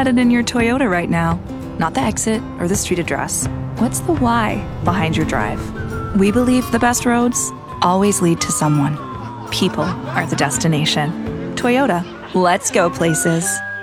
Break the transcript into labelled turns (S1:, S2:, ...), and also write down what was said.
S1: headed in your Toyota right now? Not the exit or the street address. What's the why behind your drive? We believe the best roads always lead to someone. People are the destination. Toyota, let's go places.